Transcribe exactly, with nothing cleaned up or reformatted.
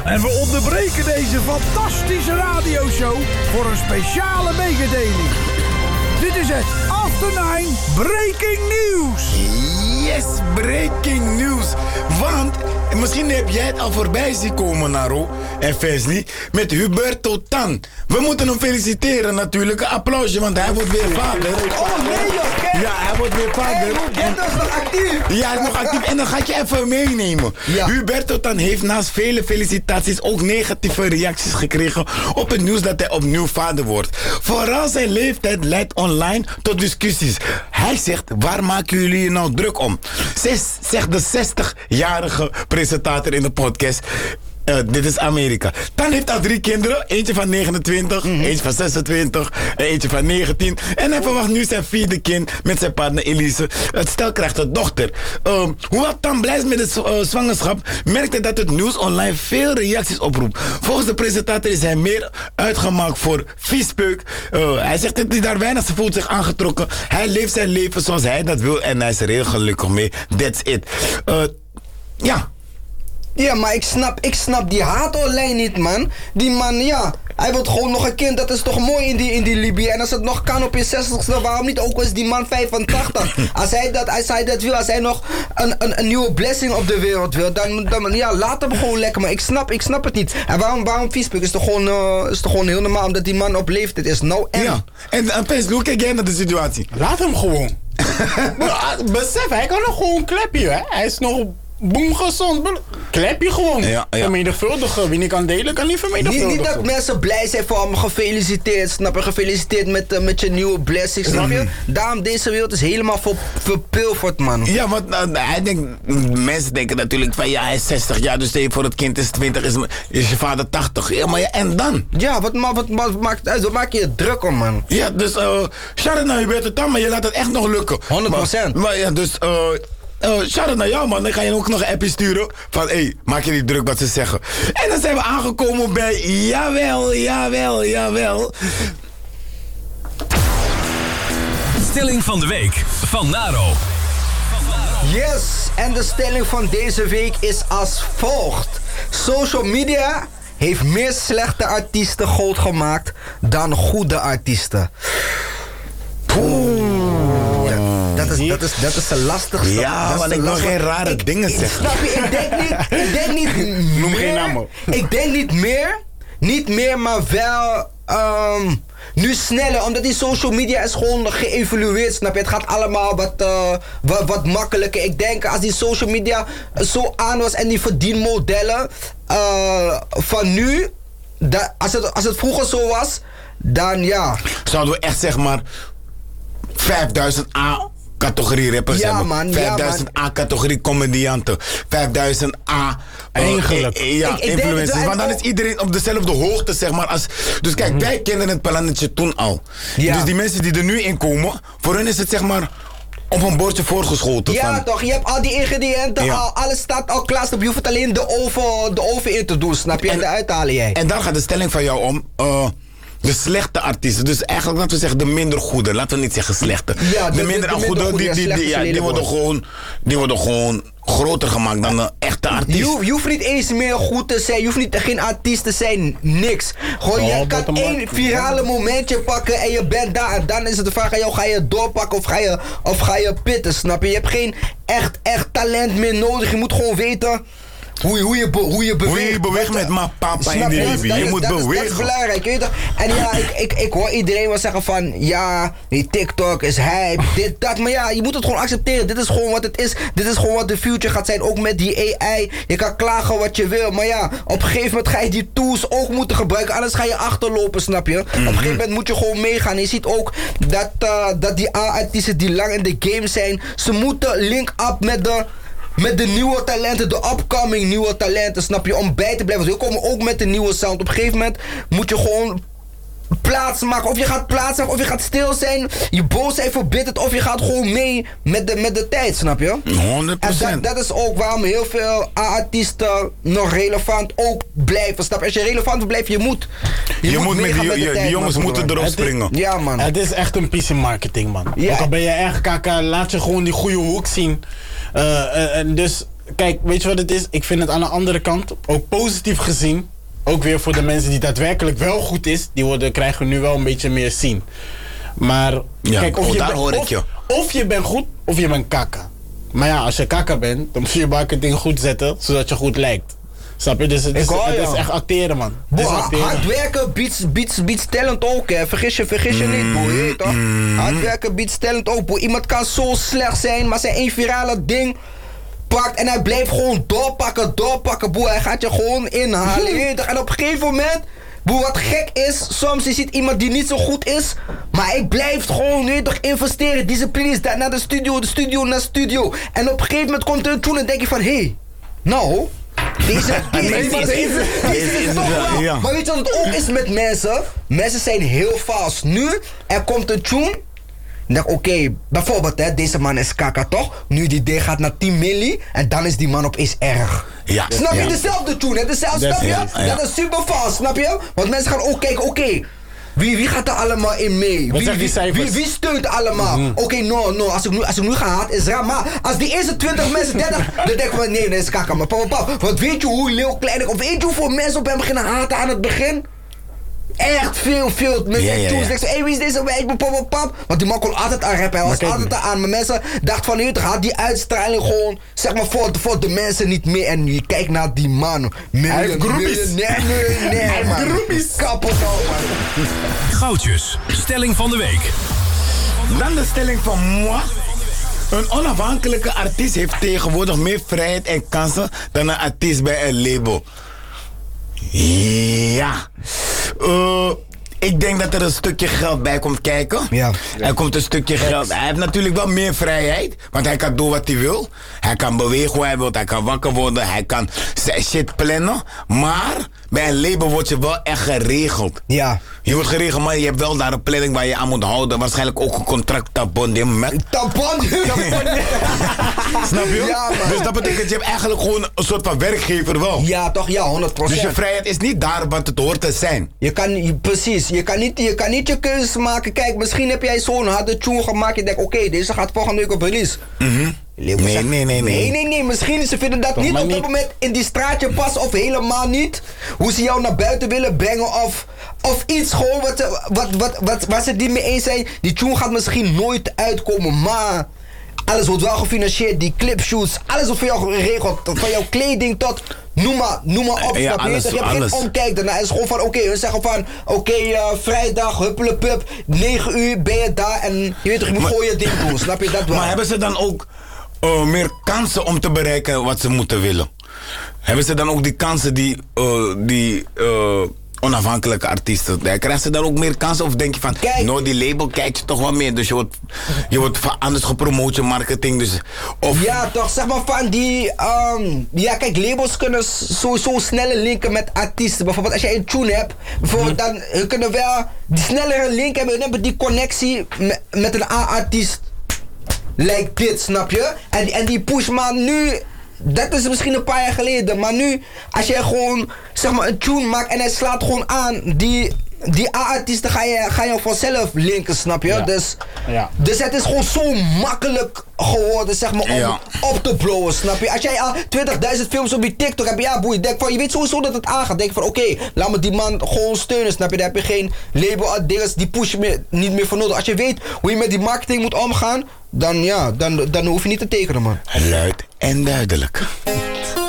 En we onderbreken deze fantastische radioshow voor een speciale mededeling. Dit is het After Nine Breaking News. Yes, breaking news. Want, misschien heb jij het al voorbij zien komen, Naro en Fesley, met Huberto Tan. We moeten hem feliciteren natuurlijk. Een applausje, want hij wordt weer vader. Oh nee joh, ja, hij wordt weer vader. Hey, Huberto is nog actief. Ja, hij is nog actief. En dan ga ik je even meenemen. Ja. Huberto Tan heeft naast vele felicitaties ook negatieve reacties gekregen op het nieuws dat hij opnieuw vader wordt. Vooral zijn leeftijd leidt online tot discussies. Hij zegt, waar maken jullie je nou druk om? Zes, zegt de zestigjarige presentator in de podcast. Uh, dit is Amerika. Tan heeft al drie kinderen. Eentje van negenentwintig, mm-hmm. eentje van zesentwintig en eentje van negentien. En hij verwacht nu zijn vierde kind met zijn partner Elise. Het stel krijgt een dochter. Uh, hoewel Tan blij is met de uh, zwangerschap, merkt hij dat het nieuws online veel reacties oproept. Volgens de presentator is hij meer uitgemaakt voor viespeuk. Uh, hij zegt dat hij daar weinig voelt zich aangetrokken. Hij leeft zijn leven zoals hij dat wil en hij is er heel gelukkig mee. That's it. Uh, ja. Ja, maar ik snap, ik snap die haatoorlijn niet, man. Die man, ja, hij wil gewoon nog een kind. Dat is toch mooi in die, in die Libië. En als het nog kan op je zestigste, waarom niet? Ook al is die man vijfentachtig. Als hij dat, als hij dat wil, als hij nog een, een, een nieuwe blessing op de wereld wil, dan, dan ja, laat hem gewoon lekker. Maar ik snap, ik snap het niet. En waarom, waarom viespeuk? Is toch gewoon, uh, is toch gewoon heel normaal, omdat die man op leeftijd is. Nou, en. Ja, en, en Pes, hoe kijk jij naar de situatie? Laat hem gewoon. Besef, hij kan nog gewoon klepje, hè. Hij is nog boem gezond. Klep je gewoon. Ja, ja. Vermenigvuldigen. Wie niet kan delen, kan niet vermenigvuldigen. Niet, niet dat mensen blij zijn voor hem. Gefeliciteerd, snap je? Gefeliciteerd met, uh, met je nieuwe blessing, snap je? Daarom, deze wereld is helemaal ver, verpulverd, man. Ja, want uh, hij denkt, mensen denken natuurlijk van ja, hij is zestig jaar, dus voor het kind is twintig, is, is je vader tachtig. Ja, maar ja, en dan? Ja, wat, wat, wat, wat maakt het uit? Wat maak je je druk om, man? Ja, dus, uh, shout-out naar Huberto Tan, maar je laat het echt nog lukken. honderd procent. Maar, maar ja, dus, uh, Uh, shout-out naar jou, man. Dan ga je ook nog een appje sturen van, hé, hey, maak je niet druk wat ze zeggen. En dan zijn we aangekomen bij, jawel, jawel, jawel. Stelling van de week van Naro. Yes, en de stelling van deze week is als volgt. Social media heeft meer slechte artiesten groot gemaakt dan goede artiesten. Oeh. Dat is, dat, is, dat is de lastigste. Ja, want ik wil geen rare ik, dingen ik, zeggen. Snap je, ik denk niet, ik denk niet Noem meer, geen namen. Ik denk niet meer, niet meer, maar wel um, nu sneller. Omdat die social media is gewoon geëvolueerd, snap je. Het gaat allemaal wat, uh, wat, wat makkelijker. Ik denk als die social media zo aan was en die verdienmodellen uh, van nu, dat, als, het, als het vroeger zo was, dan ja. Zouden we echt zeg maar vijfduizend A categorie rappers ja, hebben. Man, vijfduizend ja, A categorie comedianten. vijfduizend A eigenlijk. Uh, ja, ik, ik influencers. Want dan is iedereen op dezelfde hoogte, zeg maar. Als, dus kijk, mm-hmm. wij kenden het plannetje toen al. Ja. Dus die mensen die er nu in komen, voor hen is het zeg maar op een bordje voorgeschoten. Ja, van, toch? Je hebt al die ingrediënten, ja. al, alles staat al klaar. Je hoeft het alleen de oven, de oven in te doen, snap je? En, en eruit halen jij. En dan gaat de stelling van jou om. Uh, De slechte artiesten, dus eigenlijk laten we zeggen de minder goede, laten we niet zeggen slechte. Ja, de, de minder goede, die, die, die, ja, die, worden gewoon, die worden gewoon groter gemaakt dan een echte artiest. Je, je hoeft niet eens meer goed te zijn, je hoeft niet, geen artiest te zijn, niks. Gewoon, oh, je kan één virale momentje pakken en je bent daar. En dan is het de vraag aan jou, ga je doorpakken of ga je, of ga je pitten, snap je? Je hebt geen echt, echt talent meer nodig, je moet gewoon weten Hoe je, hoe, je be, hoe je beweegt. Hoe je beweegt met ma papa in de Libië. Je moet dat bewegen. Is, dat is belangrijk, weet je toch? En ja, ik, ik, ik hoor iedereen wel zeggen van, ja, die TikTok is hype, dit, dat. Maar ja, je moet het gewoon accepteren. Dit is gewoon wat het is. Dit is gewoon wat de future gaat zijn. Ook met die A I. Je kan klagen wat je wil. Maar ja, op een gegeven moment ga je die tools ook moeten gebruiken. Anders ga je achterlopen, snap je? Mm-hmm. Op een gegeven moment moet je gewoon meegaan. En je ziet ook dat, uh, dat die A-artiesten die lang in de game zijn, ze moeten link-up met de... Met de nieuwe talenten, de upcoming nieuwe talenten, snap je, om bij te blijven. Ze komen ook met de nieuwe sound. Op een gegeven moment moet je gewoon plaats maken. Of je gaat plaats maken, of je gaat stil zijn. Je boosheid verbittert, of je gaat gewoon mee met de, met de tijd, snap je? honderd procent. En dat, dat is ook waarom heel veel artiesten nog relevant ook blijven, snap je? Als je relevant wil blijven, je moet. Je, je moet met die, met de je, tijd, die jongens man, moeten erop springen. Is, ja, man. Het is echt een piece marketing, man. Ja. Ook al ben je echt kaka, laat je gewoon die goede hoek zien. Uh, uh, uh, dus kijk, weet je wat het is? Ik vind het aan de andere kant, ook positief gezien, ook weer voor de mensen die daadwerkelijk wel goed is, die worden, krijgen nu wel een beetje meer zien. Maar ja, kijk, of, oh, je daar ben, hoor ik of, je. of je bent goed, of je bent kakka. Maar ja, als je kakka bent, dan moet je je marketing goed zetten, zodat je goed lijkt. Snap je? Dus het, is, hoor, het ja. is echt acteren, man. Het is Boah, acteren. hard werken beats, beats, beats talent ook, hè. Vergis je, vergis je niet, boy. Je weet toch? Hard werken beats talent ook, boy. Iemand kan zo slecht zijn, maar zijn één virale ding pakt en hij blijft gewoon doorpakken, doorpakken, boy. Hij gaat je gewoon inhalen, je weet toch? En op een gegeven moment, boy, wat gek is, soms je ziet iemand die niet zo goed is, maar hij blijft gewoon, je weet toch, investeren. Discipline is naar de studio, de studio naar de studio. En op een gegeven moment komt er een tune en denk je van, hé, hey, nou... Deze, deze, deze, deze, deze is toch wel. Ja. Maar weet je wat het ook is met mensen? Mensen zijn heel vast. Nu, er komt een tune. Dan denk ik, oké, okay, bijvoorbeeld, hè, deze man is kaka toch? Nu die D gaat naar tien milli en dan is die man opeens erg. Ja. Snap je? Ja. Dezelfde tune, hè? Dezelfde, snap je? Ja, ja. Dat is super vast, snap je? Want mensen gaan ook kijken, oké. Okay, Wie, wie gaat er allemaal in mee? Wat Wie, zijn die wie, cijfers? wie, wie steunt allemaal? Mm-hmm. Oké, okay, no, no. Als ik, nu, als ik nu ga haat, is raar. Maar als die eerste twintig mensen, dertig, dan denk ik van nee, nee, is kaka. Maar pap, pap. Want weet je hoe Leeuw Kleine, of weet je hoeveel mensen op hem beginnen haten aan het begin? Echt veel, veel. Mensen ja, ja, ja. zeggen zo, hé, wie is deze wijk? Pap, pap, pap. Want die man kon altijd aan rappen. Hij was altijd aan. Maar mensen dachten van, nu had die uitstraling gewoon, zeg maar, voor, voor de mensen niet meer. En je kijkt naar die man. Miljoen, hij heeft groepies. Nee, nee, nee, hij heeft groepies. Kapot al, man. Goudjes, stelling van de week. Dan de stelling van moi. Een onafhankelijke artiest heeft tegenwoordig meer vrijheid en kansen dan een artiest bij een label. Ja. Uh, ik denk dat er een stukje geld bij komt kijken. Ja. Er komt een stukje geld. Hij heeft natuurlijk wel meer vrijheid. Want hij kan doen wat hij wil. Hij kan bewegen hoe hij wil. Hij kan wakker worden. Hij kan zijn shit plannen. Maar bij een label word je wel echt geregeld. Ja. Je wordt geregeld, maar je hebt wel daar een planning waar je aan moet houden. Waarschijnlijk ook een contract tabonnen met... Tabonnen? Snap je? Ja, man. Dus dat betekent, je hebt eigenlijk gewoon een soort van werkgever wel. Ja, toch? Ja, honderd procent. Dus je vrijheid is niet daar wat het hoort te zijn. Je kan, je, precies, je kan, niet, je kan niet je keuzes maken. Kijk, misschien heb jij zo'n harde tune gemaakt. Je denkt, oké, okay, deze gaat volgende week op release. Mm-hmm. Nee, nee, nee, nee. Nee, nee, nee. Misschien ze vinden dat Toch niet op niet. dat moment in die straatje passen of helemaal niet. Hoe ze jou naar buiten willen brengen of, of iets gewoon wat, ze- wat, wat, wat, waar ze het niet mee eens zijn. Die tune gaat misschien nooit uitkomen, maar alles wordt wel gefinancierd. Die clipshoots, alles wordt voor jou geregeld. Van jouw kleding tot... Noem maar, noem maar op, Ja, snap je? alles, Je hebt geen alles. omkijk daarna. Het is gewoon van, oké, okay, we zeggen van, oké, okay, uh, vrijdag, huppelepup, negen uur ben je daar en je weet toch, je moet Maar- gewoon je ding doen, snap je dat wel? Maar hebben ze dan ook uh, meer kansen om te bereiken wat ze moeten willen? Hebben ze dan ook die kansen die, uh, die uh, onafhankelijke artiesten? Krijgen ze dan ook meer kansen? Of denk je van, Kijk. nou die label kijk je toch wel meer. Dus je wordt, je wordt van anders gepromoot, je marketing. Dus, of, Ja, toch, zeg maar van die, um, ja kijk, labels kunnen sowieso sneller linken met artiesten. Bijvoorbeeld als jij een tune hebt, bijvoorbeeld dan, hun kunnen wel die snellere link hebben, hun hebben die connectie met, met een A-artiest. Like dit, snap je? En, en die push, maar nu, dat is misschien een paar jaar geleden, maar nu, als jij gewoon, zeg maar, een tune maakt en hij slaat gewoon aan, die, die A-artiesten ga je, ga je vanzelf linken, snap je? Ja. Dus, Ja. dus het is gewoon zo makkelijk geworden, zeg maar, om Ja. op te blowen, snap je? Als jij al twintigduizend films op je TikTok hebt, ja boei, denk van, je weet sowieso dat het aangaat. Denk van, oké, okay, laat me die man gewoon steunen, snap je? Daar heb je geen label, dingen, die push je meer, niet meer voor nodig. Als je weet hoe je met die marketing moet omgaan, dan ja, dan, dan hoef je niet te tekenen, man. luid en duidelijk.